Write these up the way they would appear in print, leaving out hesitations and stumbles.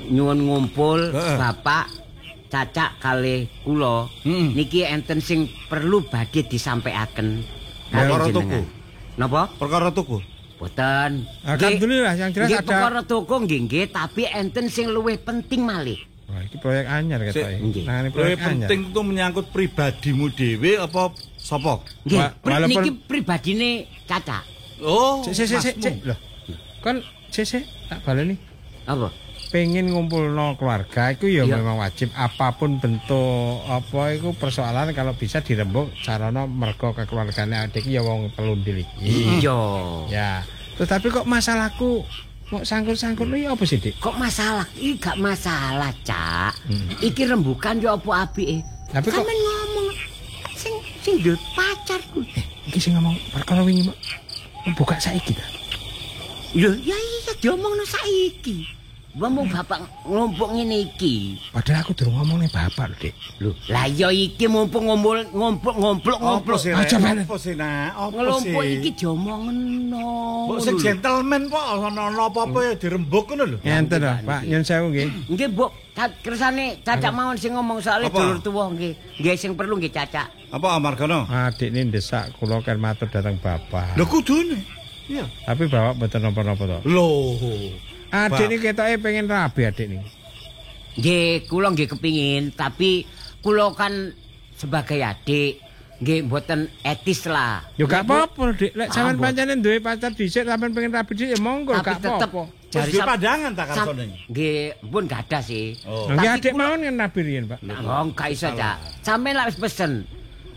nyuwun ngumpul Bapak Cacak kalih kula niki enten sing perlu badhe disampaikan kalih jenengan. Napa? Perkara tuku. Boten. Alhamdulillah yang jelas ada. Perkara tuku nggih, tapi enten sing luwih penting malih. Wah, iki proyek anyar ketoke. Nah, ini proyek anyar. Penting itu menyangkut pribadimu dhewe apa sapa? Nggih, niki pribadine Cacak. Oh, sik. Loh. Kon sik tak baleni. Apa? Pengen ngumpulno keluarga itu ya memang wajib apapun bentuk apa itu persoalan kalau bisa dirembuk sarana mergo kekeluargane adik ya wong telu ndiliki. Iya. Ya. Tetapi kok masalahku mau sangkut-sangkut ya apa sih, Dik? Kok masalah? Iki gak masalah, Cak. Iki rembukan ya apa apike. Tapi kok ngomong sing duwe pacarku. Iki sing ngomong perkara wingi buka saiki ta. Lho, ya iya diomongno saiki. Wong bapak ngompok ngene iki. Padahal aku durung ngomong ning bapak lho, Dik. Lho, lah ya iki mumpung ngompol. Aja balen. Apa sih, Nak? Apa sih? Ngompok iki diomongno. Mbok sing gentleman kok ana apa-apa ya dirembuk ngono lho. Enten lho, Pak. Nyun sewu nggih. Nggih, Mbok. Kersane Cacak mawon sing ngomong soal dulur tuwa nggih. Nggih sing perlu nggih Cacak. Apa amargana? Adik ini ndesak kula kan matur dateng bapak. Lho kudune. Iya. Tapi bapak mboten napa-napa to. Lho. Adik ini ketoke pengen rabi adik ini. Nggih, kula nggih kepingin, tapi kula kan sebagai adik nggih mboten etis lah. Ya gak apa-apa, Dik. Lek sampean pancene duwe pacar dhisik sampean pengen rabi dhisik ya monggo gak apa-apa. Jari pandangan tak karsone. Nggih, pun gak ada sih. Nggih adik mawon kan rabi riyen, Pak. Nah, gak iso, Cak. Sampeyan lek wis pesen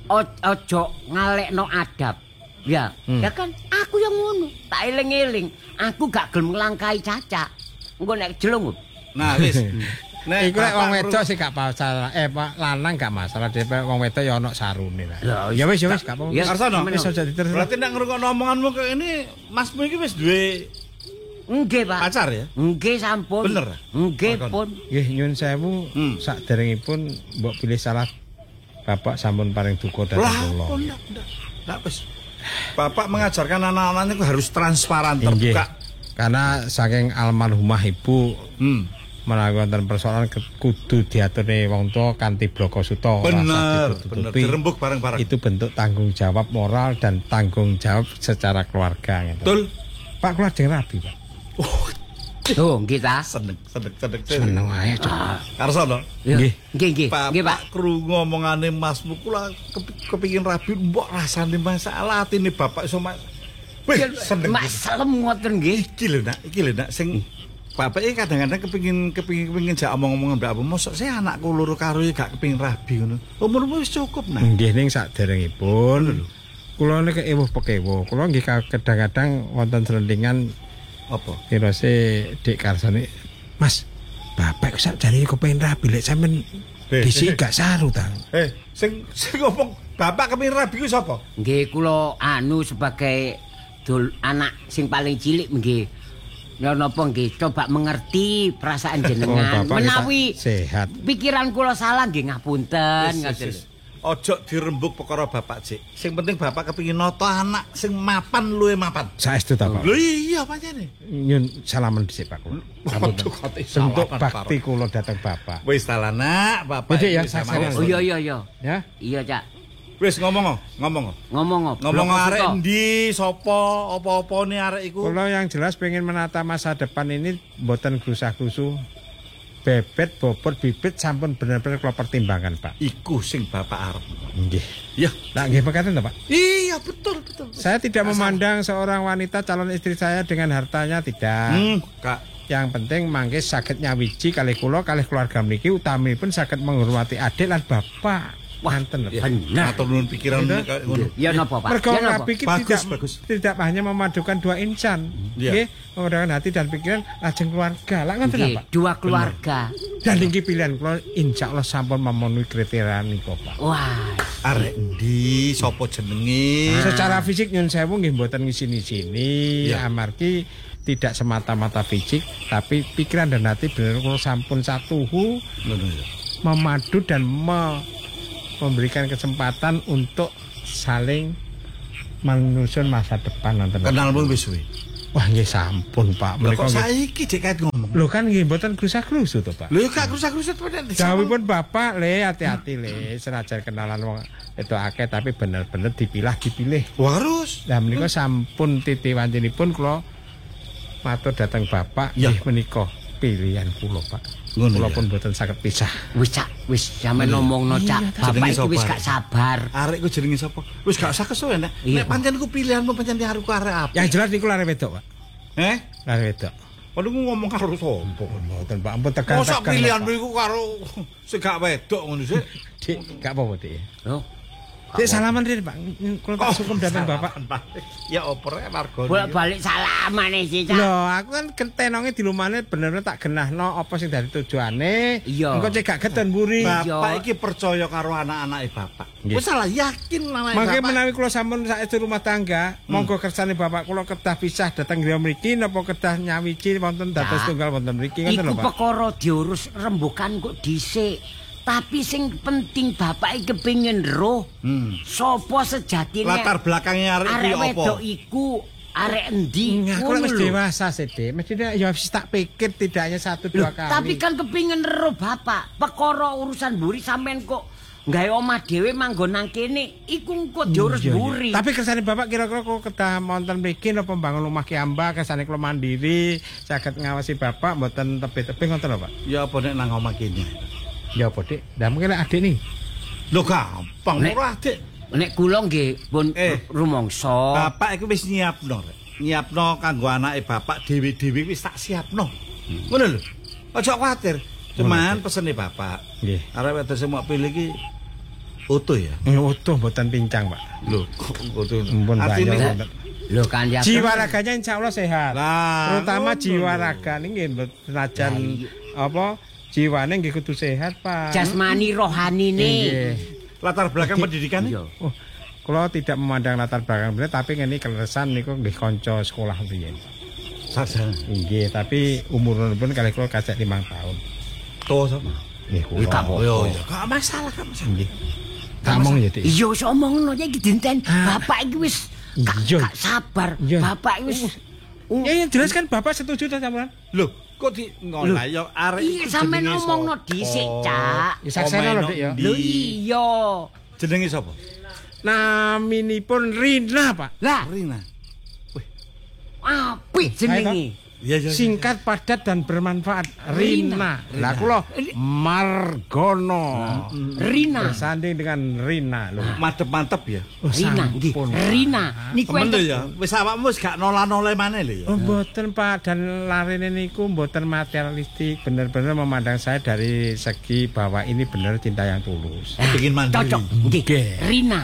ojo ngalekno adab. Ya, ya kan aku yang ngono. Tak eling-eling, aku gak gelem nglangkai Cacak. Engko nek jelung. Nah, wis. Nek iku lek wong wedok sih gak masalah. Pak lanang gak masalah, dhewe wong wedok ya ono sarune lah. Ya wis gak apa-apa. Ya Arsono. Wis aja diterus. Berarti nek ngrungokno omonganmu kok ini Masmu iki wis duwe nggih, Pak. Pacar ya? Nggih, sampun. Bener? Nggih, pun. Nggih, nyuwun sewu, saderengipun mbok pilih salah Bapak sampun paring duka dhateng kula. Lah, wis. Bapak mengajarkan anak-anaknya itu harus transparan, terbuka. Karena saking almarhumah ibu menawi wonten persoalan kudu diaturne wong tuwa kanthi bloko suta. Bener, dirembuk bareng-bareng. Itu bentuk tanggung jawab moral dan tanggung jawab secara keluarga. Betul. Pak kula jeng rabi, Pak. Oh, nggih ta. Seneng. Seneng wae, Karsono. Nggih, Pak. Krungu ngomongane Masmu kula kepengin rabi mbok rasane masalah atine Bapak iso wih, seneng. Masalem ngoten nggih. Iki lho Nak, sing Bapak iki kadang-kadang kepengin jak omong-omongan mbak apa mosok saya anakku loro karo gak kepengin rabi ngono. Umurmu wis cukup, Nak. Nggih ning saderengipun kula nek ewuh-pekewo. Kula nggih kadang-kadang wonten selentingan apa? Kirose Dik Karsane, Mas, Bapak sak jane kepengin rabi lek sampean dhisik gak saru ta. Sing ngomong Bapak kepengin rabi ku sapa? Nggih kula sebagai anak sing paling cilik nggih. Ya napa nggih coba mengerti perasaan jenengan. Menawi sehat. Pikiran kula salah nggih ngapunten ngoten. Ojo dirembuk perkara Bapak, Cik. Sing penting Bapak kepengin noto anak sing mapan luwe mapan. Saestu ta, Pak. Lho iya pancene. Nyun salaman dhisik, Pak. Bentuk bakti kula dhateng Bapak. Wis ta Nak, Bapak. Oh iya. Ya? Iya, Cak. Wis ngomong. Ngomong arek endi, sapa, apa-apane arek iku. Kula yang jelas pengen menata masa depan ini mboten grusah-grusu. Bebet, bobot, bibit sampun bener-bener kula pertimbangkan, Pak. Iku sing Bapak arep. Nggih. Ya, lah nggih mekaten to, Pak? Iya, betul. Saya tidak memandang seorang wanita calon istri saya dengan hartanya tidak. Kak. Yang penting mangke saged nyawiji kalih kula kalih keluarga mriki utaminipun saged menghormati adik lan bapak. Wonten bener. Atur nuwun pikiran ngono. Ya napa, Pak? Mergo rabi bagus. Tidak hanya memadukan dua insan. Nggih, menggunakan hati dan pikiran lajeng keluarga. Lah ngoten Pak. Dua keluarga. Dan niki pilihan kula insyaallah sampun memenuhi kriteria niku, Pak. Wah, arek endi, sapa jenenge? Secara fisik nyun sewu nggih mboten ngisini-sini, amargi tidak semata-mata fisik, tapi pikiran dan hati bener kula sampun satuhu. Memadu dan memberikan kesempatan untuk saling menyusun masa depan nanti. Kenalmu wis suwe. Wah nggih sampun Pak. Menika kok saiki dek kae ngomong. Lho kan nggih mboten krusak-krusut to Pak. Lho gak krusak-krusut padahal. Dawuhipun Bapak le hati-hati le senajan kenalan wong itu akeh tapi bener-bener dipilih. Wah harus. Lah menika sampun titiwancinipun kula matur dhateng Bapak nggih menika pilihan kula Pak. Kula pun mboten saged pisah. Wis sampeyan ngomongno Cak. Bapak iki wis gak sabar. Arek ku jenenge sapa? Wis gak usah kesuwen nek. Nek pancen ku pilihanmu pancen arek ku arek apa? Yang jelas niku lare wedok, Pak. Lare wedok. Padahal ku ngomong karo sapa? Mboten Pak, ampun tekan-tekan. Mosok pilihanmu iku karo sing gak wedok ngono sik. Dik, gak apa-apa, Dik. Loh, Dik salaman rin Pak. Kula tak sukun dateng Bapak. Ya opo rek margone. bolak-balik salaman sih Cak. Lho, aku kan kentenonge dilumane bener-bener tak genahno apa sing dadi tujuane. Engko cek gak geden mburi. Bapak iki percaya karo anak-anake Bapak. Wis salah yakin anake Bapak. Mangke menawi kula sampun saestu rumah tangga, monggo kersane Bapak kula kedah pisah dhateng griya mriki napa kedah nyawiji wonten dados tunggal wonten mriki ngoten lho Pak. Iku perkara diurus rembukan kok dhisik. Tapi sing penting bapak iki kepengin roh. Sapa sejatine latar belakangnya arek iki wedok iku arek endi? Aku wis dewasa sih, Dik. Mestine ya wis tak pikir tidak hanya 1-2 kali. Tapi kan kepengin roh bapak. Perkara urusan mburi sampean kok gawe omah dhewe manggon nang kene iku kok diurus mburi. Tapi kersane bapak kira-kira kok kedah wonten mriki napa bangun omah kiamba kersane kula mandiri saged ngawasi bapak mboten tebih-tebih ngoten lho Pak. Ya apa nek nang omah kene? Ya apa Dik? Lah mungkin adik nih. Lho gampang ora Dik. Nek kula nggih pun rumangsa. Bapak iku wis nyiapno. Nyiapno kanggo anake bapak dhewe-dhewe wis tak siapno. Ngono lho. Aja kuwatir. Cuman pesene bapak. Nggih. Arep wedok sing mau pilih iki utuh ya. Utuh mboten pincang, Pak. Lho, utuh. Artine Lho kan ya. Jiwa raganya insyaallah sehat. Terutama jiwa raga nggih senajan apa jiwane nggih kudu sehat, Pak. Jasmani rohanine. Latar belakang pendidikan Oh, kula tidak memandang latar belakang bener tapi ngene kleresan niku nggih kanca sekolah riyen. Sarjana. Nggih, tapi umuripun kalih kula kasih 5 tahun. Tuh sama. Nggih, kula. Gak masalah, gak masalah. Nggih. Tak omong ya, Dik. Iya, wis omongno iki dinten. Bapak iki wis gak sabar. Bapak iki wis Ya jelas kan Bapak setuju ta sampean? Lho, kok di ngolah ya arek iki sampean ngomongno dhisik, Cak. Ya saksena lho, Dik ya. Lho iya. Jenenge sapa? Naminipun Rina, Pak. Lah, Rina. Wih. Apik jenenge. Ya. Singkat, padat dan bermanfaat. Rina. Lah kula Margono. Rina. Bersanding dengan Rina lho. Mantep-mantep ya. Rina nggih. Rina. Niku enten ya. Wis awakmu wis gak nola-noleh maneh lho ya. Oh, mboten Pak, dan larene niku mboten materialistik, bener-bener memandang saya dari segi bahwa ini bener cinta yang tulus. Bikin mandiri. Cocok. Nggih. Rina.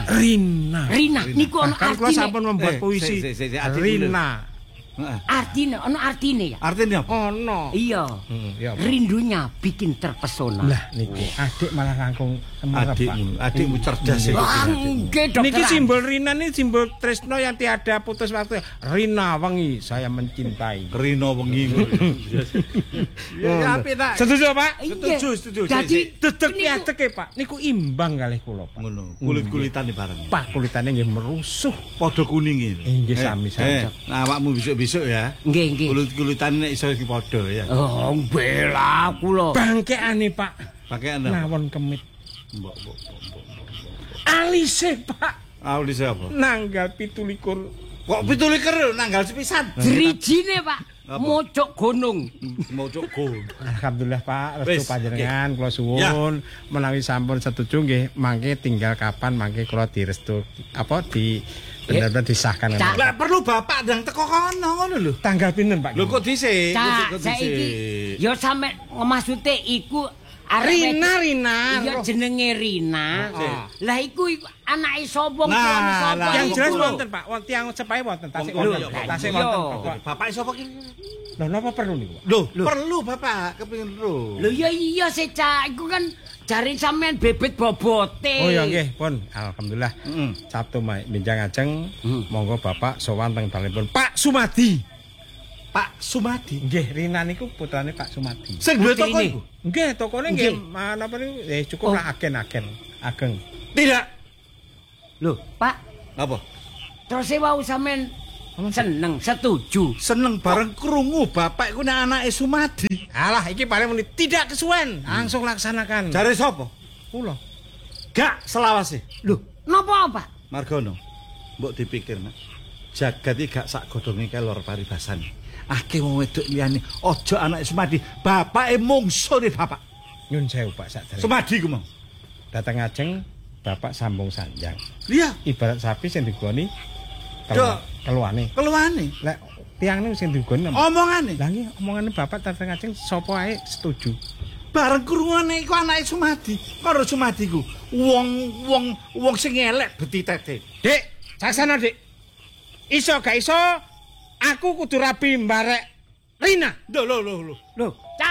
Niku ono artine. Kula sampun membuat puisi. Rina. Artine, ono artine ya. Artine apa? Ono. Iya. Rindunya bikin terpesona. Lah niki adik malah langkung adikmu cerdas iki. Nggih, Dokter. Niki simbol Rina ini simbol tresno yang tiada putus waktu. Rina wengi saya mencintai. Rina wengi. Ya apik tak? Setuju, Pak? Setuju. Dadi dedek piatek Pak. Niku imbang kalih kula, Pak. Ngono. Kulit-kulitane bareng. Pak, kulitane nggih merusuh. Padha kuning iki. Nggih sami-sami. Nah, awakmu besok ya. Nggih. Kulit-kulitane nek iso iki padha ya. Oh, bela kula. Bangkeane, Pak. Bangkeane. Nawon kemit. Mbok. Alise, Pak. Alise apa? Nanggal 17. Kok 17 nanggal sepisan? Drijine, Pak. Mojok gunung. Alhamdulillah Pak, restu panjenengan kula suwun menawi sampun setuju nggih mangke tinggal kapan mangke kula direstu apa di bener-bener disahkan. Lah perlu bapak ndang teko kono ngono lho. Tanggal pinten Pak? Lho kok dhisik? Saiki ya sampe maksude iku Rina. Iya jenenge Rina. Lah iku anake sapa sapa? Yang jelas wonten Pak, wonten tiyang sepahe wonten tasik wonten. Tasik wonten. Bapak sapa ki? Lho napa perlu niku? Lho, perlu Bapak kepengin ro. Lho iya sih Cak, iku kan jare sampean bebet bobote. Oh ya nggih, pun alhamdulillah. Sabtu minjang ajeng monggo Bapak sowan teng dalipun Pak Sumadi. Pak Sumadi. Nggih, Rina niku putrane Pak Sumadi. Sing duwe toko iku. Nggih, tokone nggih napa niku cukup lah ageng. Tidak. Lho, Pak. Apa? Terus wau sampean Seneng, setuju. Seneng bareng krungu bapak iku nek anake Sumadi. Alah, iki paling muni tidak kesuwen. Langsung laksanakan. Jare sapa? Kula. Gak selawase. Lho, napa, Pak? Margono, mbok dipikir, Nak. Jagat iki gak sak godhonge kelor paribasan. Akeh wong wedok liyane aja anake Sumadi, bapake mungsune bapak. Nyun sewu Pak sadere. Sumadi ku mau. Dateng ajeng Bapak sambung sanjang. Iya, Ibarat sapi sing digoni Dok. keluane. keluwane. Lek tiang niku sing digoni. Omongane. Lah nggih omongane Bapak dateng ajeng sapa ae setuju. Bareng krungane iku anake Sumadi. Karo Sumadi ku wong sing elek betitete. Dik, saksana Dik. Iso gak iso aku kudu rabi mbarek Rina. Lho. Lho,